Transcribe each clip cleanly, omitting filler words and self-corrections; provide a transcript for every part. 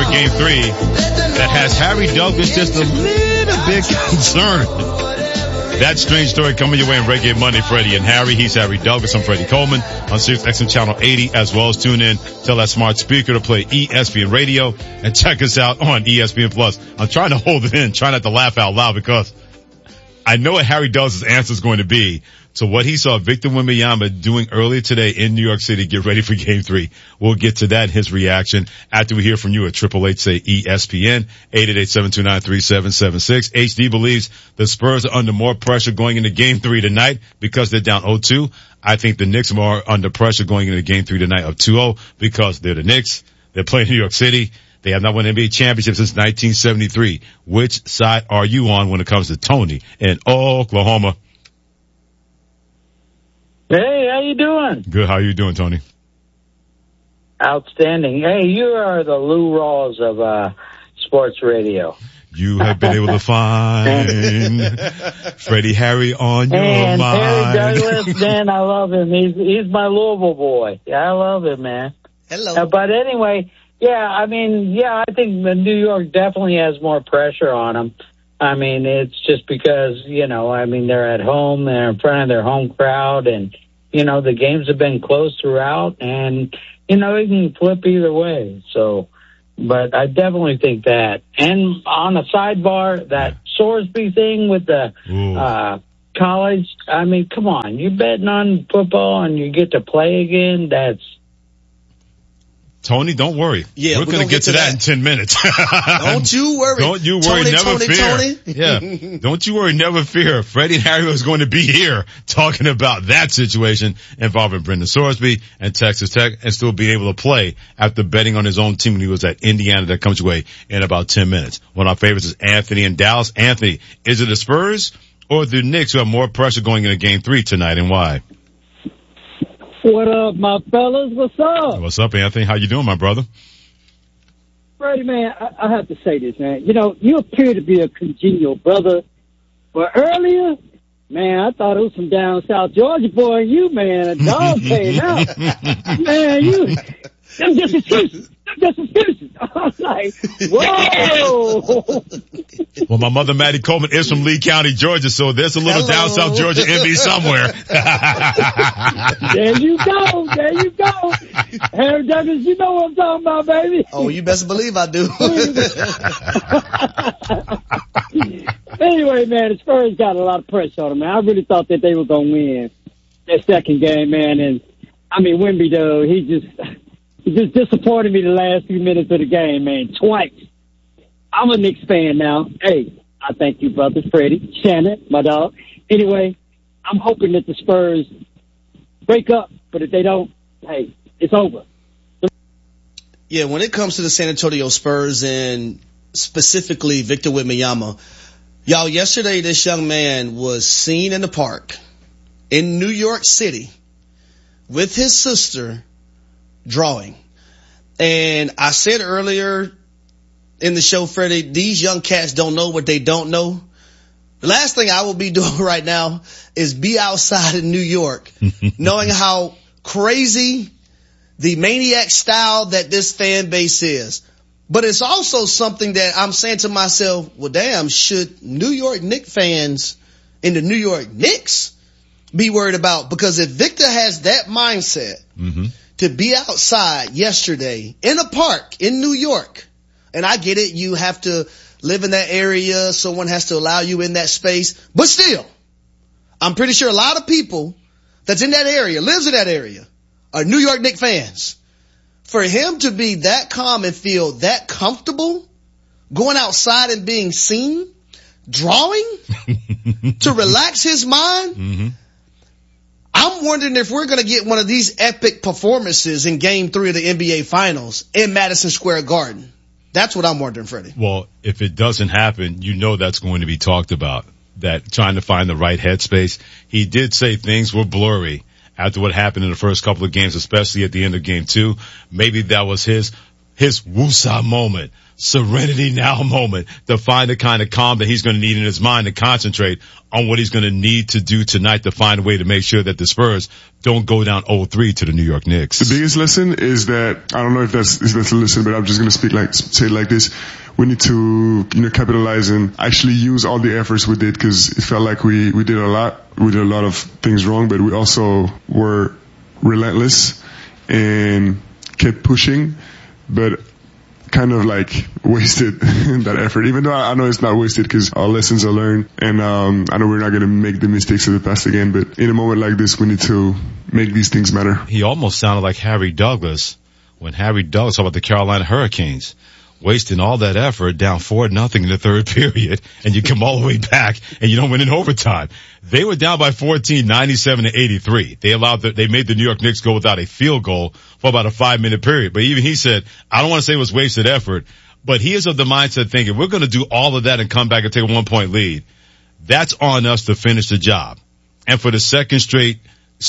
game 3 that has Harry Douglas just a little bit concerned. That strange story coming your way on Reggae Monday, Freddie and Harry. He's Harry Douglas. I'm Freddie Coleman on Sirius XM Channel 80, as well as tune in. Tell that smart speaker to play ESPN Radio and check us out on ESPN Plus. I'm trying to hold it in, trying not to laugh out loud because I know what Harry Douglas' answer is going to be. So what he saw Victor Wembanyama doing earlier today in New York City, get ready for game 3. We'll get to that, his reaction, after we hear from you at 888-SAY-ESPN, 888-729-3776. HD believes the Spurs are under more pressure going into game 3 tonight because they're down 0-2. I think the Knicks are more under pressure going into game 3 tonight of 2-0 because they're the Knicks. They're playing New York City. They have not won an NBA championship since 1973. Which side are you on when it comes to Tony in Oklahoma? Hey, how you doing? Good. How you doing, Tony? Outstanding. Hey, you are the Lou Rawls of sports radio. You have been able to find Freddie Harry on your mind. Harry Douglas, man, I love him. He's my Louisville boy. I love him, man. Hello. But anyway, I think New York definitely has more pressure on them. I mean, it's just because, they're at home, they're in front of their home crowd, and, the games have been close throughout, and, it can flip either way. So, but I definitely think that. And on a sidebar, that Sorsby thing with the college, I mean, come on, you're betting on football and you get to play again, that's... Tony, don't worry. Yeah, we're going to get to that in 10 minutes. Don't you worry. Don't you worry, never fear. Yeah. Don't you worry, never fear. Freddie and Harry was going to be here talking about that situation involving Brendan Sorsby and Texas Tech and still being able to play after betting on his own team when he was at Indiana. That comes your way in about 10 minutes. One of our favorites is Anthony in Dallas. Anthony, is it the Spurs or the Knicks who have more pressure going into game 3 tonight, and why? What up, my fellas? What's up? What's up, Anthony? How you doing, my brother? Freddie, man, I have to say this, man. You appear to be a congenial brother. But earlier, man, I thought it was some down South Georgia boy. You, man, a dog came out. Man, them just excuses. I was like, whoa. Well, my mother, Maddie Coleman, is from Lee County, Georgia, so there's a little down South Georgia envy somewhere. There you go. Harry Douglas, you know what I'm talking about, baby. Oh, you best believe I do. Anyway, man, the Spurs got a lot of pressure on them, man. I really thought that they were going to win that second game, man. And, I mean, Wemby, though, he just disappointed me the last few minutes of the game, man, twice. I'm a Knicks fan now. Hey, I thank you, brothers, Freddie, Shannon, my dog. Anyway, I'm hoping that the Spurs break up, but if they don't, hey, it's over. Yeah, when it comes to the San Antonio Spurs and specifically Victor Wembanyama, y'all, yesterday this young man was seen in the park in New York City with his sister drawing. And I said earlier in the show, Freddie, these young cats don't know what they don't know. The last thing I will be doing right now is be outside in New York, knowing how crazy the maniac style that this fan base is. But it's also something that I'm saying to myself, well, damn, should New York Knicks fans in the New York Knicks be worried about? Because if Victor has that mindset to be outside yesterday in a park in New York, and I get it, you have to live in that area, someone has to allow you in that space, but still, I'm pretty sure a lot of people that's in that area, lives in that area, are New York Knicks fans. For him to be that calm and feel that comfortable going outside and being seen, drawing to relax his mind, I'm wondering if we're going to get one of these epic performances in game 3 of the NBA Finals in Madison Square Garden. That's what I'm wondering, Freddie. Well, if it doesn't happen, that's going to be talked about, that trying to find the right headspace. He did say things were blurry after what happened in the first couple of games, especially at the end of game 2. Maybe that was his his woosah moment, serenity now moment, to find the kind of calm that he's going to need in his mind to concentrate on what he's going to need to do tonight to find a way to make sure that the Spurs don't go down 0-3 to the New York Knicks. The biggest lesson is that, I don't know if that's a lesson, but I'm just going to say it like this. We need to, capitalize and actually use all the efforts we did, because it felt like we did a lot. We did a lot of things wrong, but we also were relentless and kept pushing, but kind of like wasted that effort, even though I know it's not wasted because our lessons are learned, and I know we're not going to make the mistakes of the past again, but in a moment like this, we need to make these things matter. He almost sounded like Harry Douglas when Harry Douglas talked about the Carolina Hurricanes, wasting all that effort down 4-0 in the third period, and you come all the way back and you don't win in overtime. They were down by 14, 97-83. They made the New York Knicks go without a field goal for about a 5-minute period. But even he said, I don't want to say it was wasted effort, but he is of the mindset thinking, we're going to do all of that and come back and take a 1-point lead. That's on us to finish the job. And for the second straight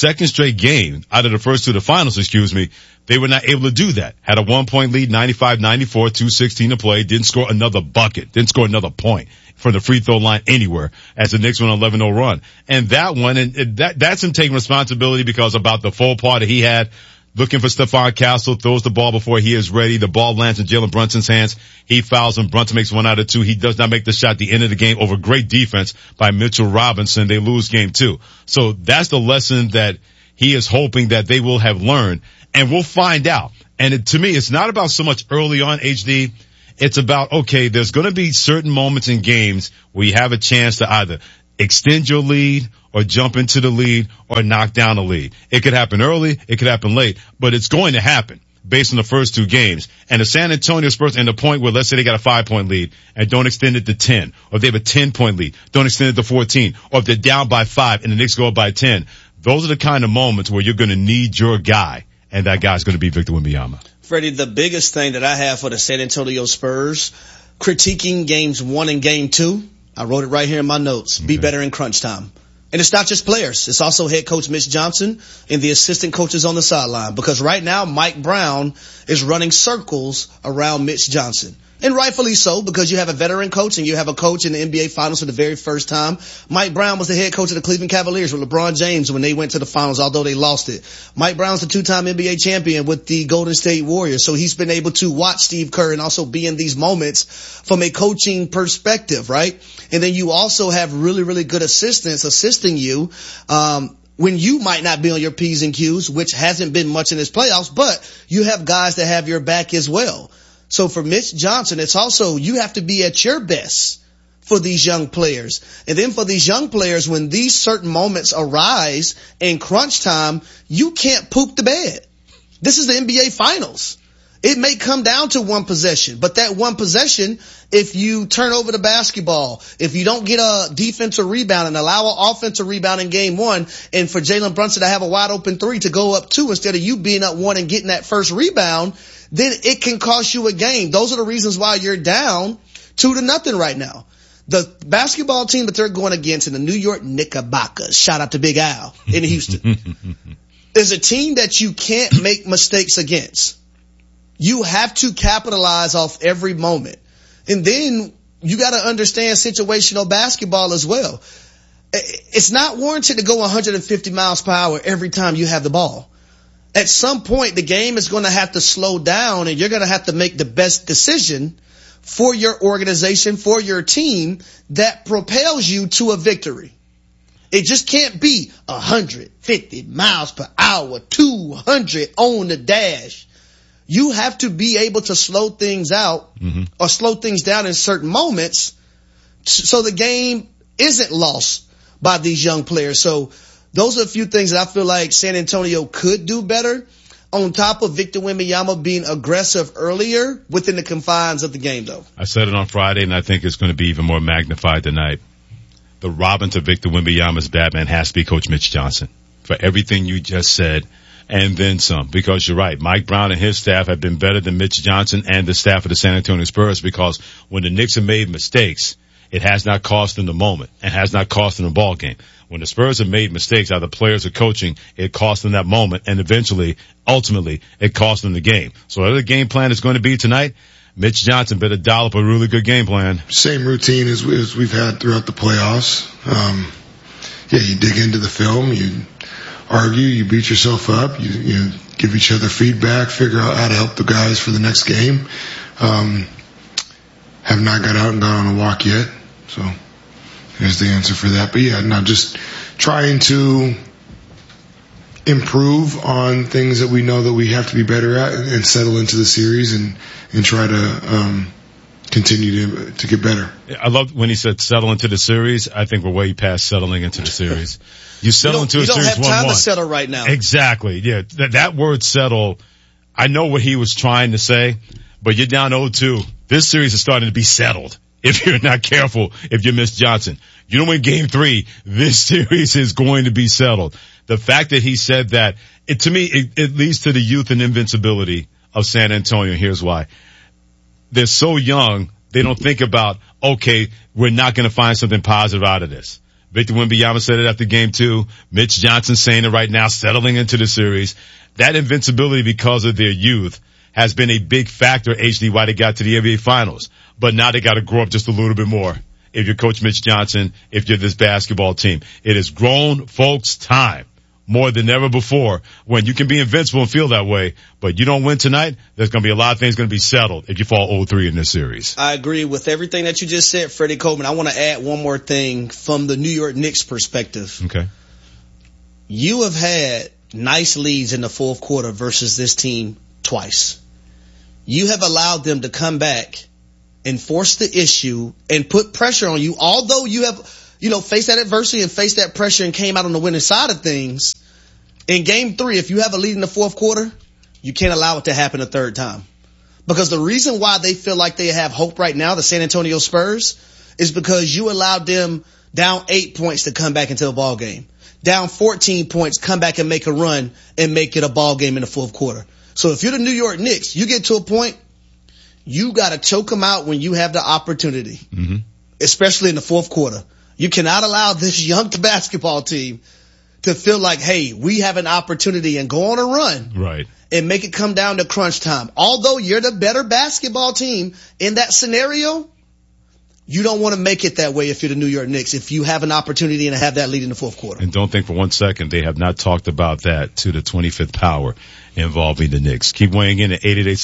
game out of the first two, the finals, they were not able to do that. Had a 1-point lead, 95-94, 2:16 to play, didn't score another bucket, didn't score another point from the free throw line anywhere as the Knicks went on an 11-0 run. And that one, and that's him taking responsibility because about the full part that he had, looking for Stephon Castle, throws the ball before he is ready. The ball lands in Jalen Brunson's hands. He fouls him. Brunson makes 1 out of 2. He does not make the shot at the end of the game over great defense by Mitchell Robinson. They lose game 2. So that's the lesson that he is hoping that they will have learned, and we'll find out. And to me, it's not about so much early on, HD. It's about, okay, there's going to be certain moments in games where you have a chance to either extend your lead or jump into the lead or knock down the lead. It could happen early, it could happen late, but it's going to happen based on the first two games. And the San Antonio Spurs, and the point where, let's say they got a 5-point lead and don't extend it to 10, or if they have a 10-point lead, don't extend it to 14, or if they're down by 5 and the Knicks go up by 10. Those are the kind of moments where you're going to need your guy, and that guy's going to be Victor Wembanyama. Freddie, the biggest thing that I have for the San Antonio Spurs, critiquing games 1 and game 2, I wrote it right here in my notes. Okay. Be better in crunch time. And it's not just players. It's also head coach Mitch Johnson and the assistant coaches on the sideline. Because right now, Mike Brown is running circles around Mitch Johnson. And rightfully so, because you have a veteran coach and you have a coach in the NBA Finals for the very first time. Mike Brown was the head coach of the Cleveland Cavaliers with LeBron James when they went to the Finals, although they lost it. Mike Brown's the 2-time NBA champion with the Golden State Warriors, so he's been able to watch Steve Kerr and also be in these moments from a coaching perspective, right? And then you also have really, really good assistants assisting you, when you might not be on your P's and Q's, which hasn't been much in this playoffs, but you have guys that have your back as well. So for Mitch Johnson, it's also, you have to be at your best for these young players. And then for these young players, when these certain moments arise in crunch time, you can't poop the bed. This is the NBA Finals. It may come down to one possession, but that one possession, if you turn over the basketball, if you don't get a defensive rebound and allow an offensive rebound in game 1, and for Jalen Brunson to have a wide open 3 to go up 2 instead of you being up 1 and getting that first rebound, then it can cost you a game. Those are the reasons why you're down 2-0 right now. The basketball team that they're going against in the New York Knickerbockers, shout out to Big Al in Houston, is a team that you can't make mistakes against. You have to capitalize off every moment. And then you got to understand situational basketball as well. It's not warranted to go 150 miles per hour every time you have the ball. At some point, the game is going to have to slow down, and you're going to have to make the best decision for your organization, for your team, that propels you to a victory. It just can't be 150 miles per hour, 200 on the dash. You have to be able to slow things out or slow things down in certain moments so the game isn't lost by these young players. So those are a few things that I feel like San Antonio could do better, on top of Victor Wembanyama being aggressive earlier within the confines of the game, though. I said it on Friday, and I think it's going to be even more magnified tonight. The Robin to Victor Wembanyama's Batman has to be Coach Mitch Johnson for everything you just said. And then some, because you're right. Mike Brown and his staff have been better than Mitch Johnson and the staff of the San Antonio Spurs, because when the Knicks have made mistakes, it has not cost them the moment and has not cost them the ball game. When the Spurs have made mistakes, either players or coaching, it cost them that moment, and ultimately, it cost them the game. So whatever the game plan is going to be tonight, Mitch Johnson better dial up a really good game plan. Same routine as we've had throughout the playoffs. You dig into the film, you argue, you beat yourself up, you give each other feedback, figure out how to help the guys for the next game. Have not got out and gone on a walk yet, so there's the answer for that. But yeah, now just trying to improve on things that we know that we have to be better at and settle into the series and try to continue to get better. I love when he said settle into the series. I think we're way past settling into the series. You settle into a series 1-1. You don't have time to settle right now. Exactly. Yeah. That word settle, I know what he was trying to say, but you're down 0-2. This series is starting to be settled if you're not careful, if you miss Johnson. You don't win game 3, this series is going to be settled. The fact that he said that, to me, it leads to the youth and invincibility of San Antonio. Here's why. They're so young, they don't think about, okay, we're not going to find something positive out of this. Victor Wembanyama said it after game 2. Mitch Johnson saying it right now, settling into the series. That invincibility because of their youth has been a big factor, HD, why they got to the NBA Finals. But now they got to grow up just a little bit more. If you're Coach Mitch Johnson, if you're this basketball team, it is grown folks' time more than ever before when you can be invincible and feel that way, but you don't win tonight, there's going to be a lot of things going to be settled if you fall 0-3 in this series. I agree with everything that you just said, Freddie Coleman. I want to add one more thing from the New York Knicks perspective. Okay. You have had nice leads in the fourth quarter versus this team twice. You have allowed them to come back and force the issue and put pressure on you, although you have, faced that adversity and faced that pressure and came out on the winning side of things. In game 3, if you have a lead in the fourth quarter, you can't allow it to happen a third time. Because the reason why they feel like they have hope right now, the San Antonio Spurs, is because you allowed them down 8 points to come back into a ball game. Down 14 points, come back and make a run and make it a ball game in the fourth quarter. So if you're the New York Knicks, you get to a point, you got to choke them out when you have the opportunity, especially in the fourth quarter. You cannot allow this young basketball team to feel like, hey, we have an opportunity and go on a run. Right. And make it come down to crunch time. Although you're the better basketball team in that scenario, you don't want to make it that way if you're the New York Knicks, if you have an opportunity and have that lead in the fourth quarter. And don't think for 1 second they have not talked about that to the 25th power involving the Knicks. Keep weighing in at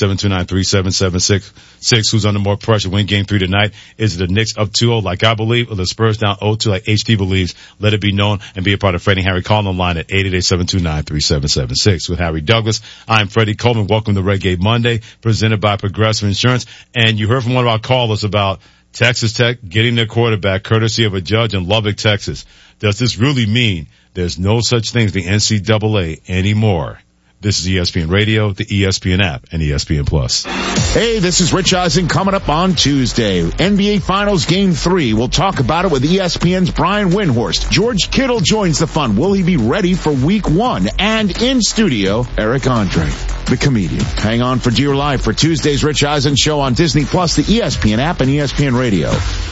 888-729-3776. Who's under more pressure? Win game 3 tonight. Is it the Knicks up 2-0 like I believe, or the Spurs down 0-2 like HT believes? Let it be known and be a part of Freddie and Harry. Call on line at 888-729-3776. With Harry Douglas, I'm Freddie Coleman. Welcome to Reggae Monday, presented by Progressive Insurance. And you heard from one of our callers about Texas Tech getting their quarterback courtesy of a judge in Lubbock, Texas. Does this really mean there's no such thing as the NCAA anymore? This is ESPN Radio, the ESPN app, and ESPN Plus. Hey, this is Rich Eisen coming up on Tuesday. NBA Finals Game 3. We'll talk about it with ESPN's Brian Windhorst. George Kittle joins the fun. Will he be ready for Week 1? And in studio, Eric Andre, the comedian. Hang on for Dear Life for Tuesday's Rich Eisen Show on Disney Plus, the ESPN app, and ESPN Radio.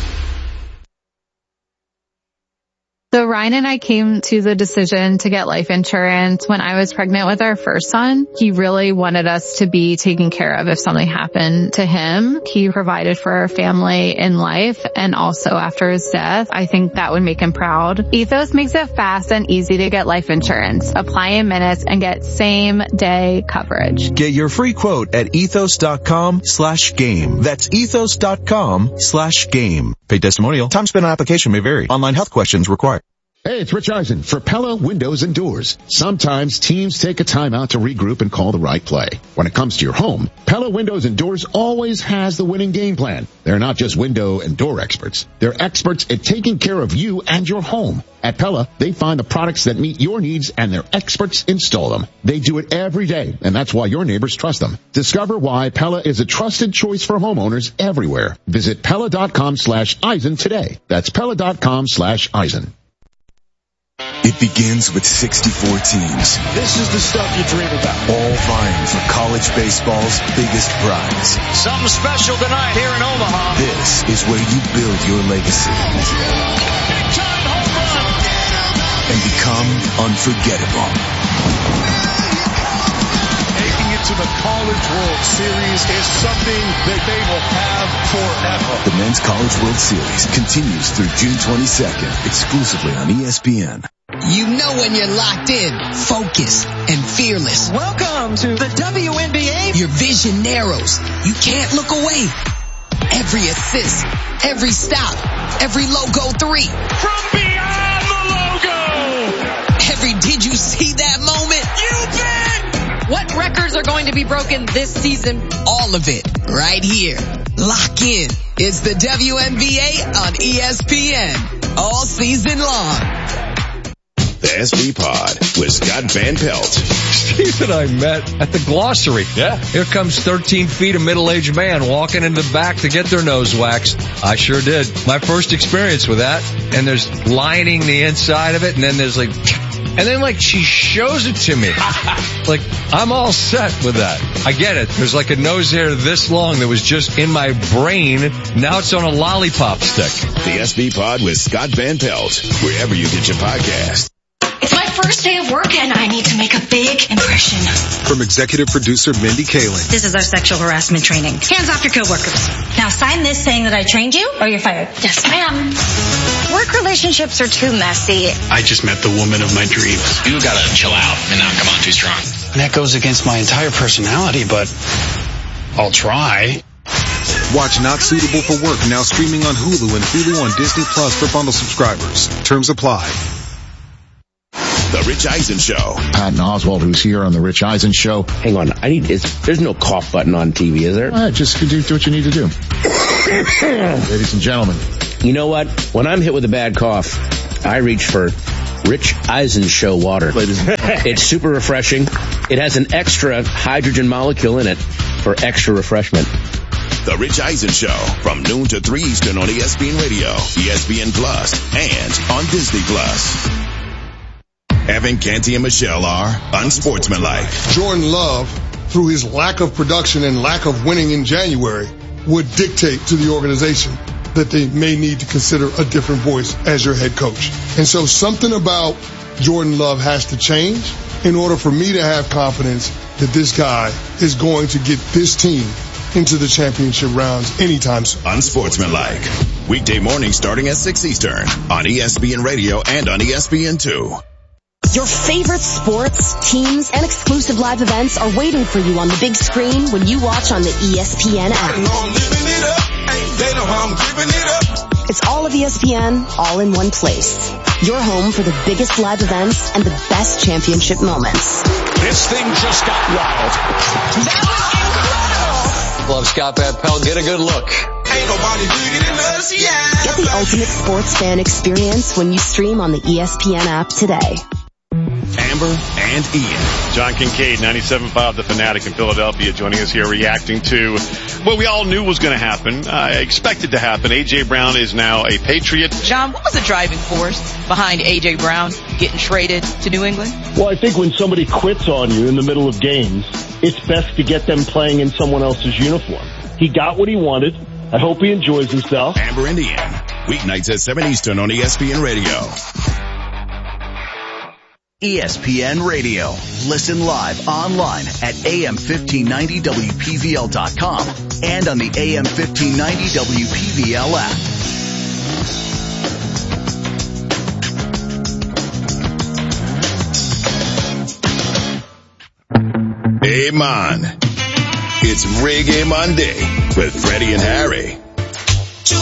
So Ryan and I came to the decision to get life insurance when I was pregnant with our first son. He really wanted us to be taken care of if something happened to him. He provided for our family in life and also after his death. I think that would make him proud. Ethos makes it fast and easy to get life insurance. Apply in minutes and get same day coverage. Get your free quote at ethos.com/game. That's ethos.com/game. Paid testimonial. Time spent on application may vary. Online health questions required. Hey, it's Rich Eisen for Pella Windows and Doors. Sometimes teams take a time out to regroup and call the right play. When it comes to your home, Pella Windows and Doors always has the winning game plan. They're not just window and door experts. They're experts at taking care of you and your home. At Pella, they find the products that meet your needs and their experts install them. They do it every day, and that's why your neighbors trust them. Discover why Pella is a trusted choice for homeowners everywhere. Visit Pella.com/Eisen today. That's Pella.com/Eisen. It begins with 64 teams. This is the stuff you dream about. All vying for college baseball's biggest prize. Something special tonight here in Omaha. This is where you build your legacy. Big time home run. and become unforgettable. Making it to the College World Series is something that they will have forever. The Men's College World Series continues through June 22nd, exclusively on ESPN. You know when you're locked in, focused, and fearless. Welcome to the WNBA. Your vision narrows. You can't look away. Every assist, every stop, every logo 3. From beyond the logo. Every did you see that moment? You bet. What records are going to be broken this season? All of it right here. Lock in. It's the WNBA on ESPN all season long. The SV Pod with Scott Van Pelt. Steve and I met at the Glossary. Yeah. Here comes 13 feet of middle-aged man walking in the back to get their nose waxed. I sure did. My first experience with that. And there's lining the inside of it, and then there's she shows it to me. Like, I'm all set with that. I get it. There's like a nose hair this long that was just in my brain. Now it's on a lollipop stick. The SV Pod with Scott Van Pelt, wherever you get your podcast. It's my first day of work and I need to make a big impression. From executive producer Mindy Kaling. This is our sexual harassment training. Hands off your coworkers. Now sign this saying that I trained you or you're fired. Yes, ma'am. Work relationships are too messy. I just met the woman of my dreams. You gotta chill out and not come on too strong. And that goes against my entire personality, but I'll try. Watch Not Suitable for Work now streaming on Hulu and Hulu on Disney Plus for bundle subscribers. Terms apply. The Rich Eisen Show. Patton Oswalt, who's here on The Rich Eisen Show. Hang on, there's no cough button on TV, is there? Just do what you need to do. Ladies and gentlemen. You know what? When I'm hit with a bad cough, I reach for Rich Eisen Show water. It's super refreshing. It has an extra hydrogen molecule in it for extra refreshment. The Rich Eisen Show from noon to 3 Eastern on ESPN Radio, ESPN Plus, and on Disney Plus. Evan, Canty, and Michelle are unsportsmanlike. Jordan Love, through his lack of production and lack of winning in January, would dictate to the organization that they may need to consider a different voice as your head coach. And so something about Jordan Love has to change in order for me to have confidence that this guy is going to get this team into the championship rounds anytime soon. Unsportsmanlike. Weekday morning starting at 6 Eastern on ESPN Radio and on ESPN2. Your favorite sports, teams, and exclusive live events are waiting for you on the big screen when you watch on the ESPN app. It's all of ESPN, all in one place. Your home for the biggest live events and the best championship moments. This thing just got wild. That was incredible. Love Scott Van Pelt. Get a good look. Ain't nobody bigger than us, yeah. Get the ultimate sports fan experience when you stream on the ESPN app today. Amber and Ian. John Kincaid, 97.5 The Fanatic in Philadelphia, joining us here reacting to what we all knew was going to happen, expected to happen. A.J. Brown is now a Patriot. John, what was the driving force behind A.J. Brown getting traded to New England? Well, I think when somebody quits on you in the middle of games, it's best to get them playing in someone else's uniform. He got what he wanted. I hope he enjoys himself. Amber and Ian, weeknights at 7 Eastern on ESPN Radio. ESPN Radio. Listen live online at AM1590WPVL.com and on the AM1590 WPVL app. Hey man, it's Reggae Monday with Freddie and Harry.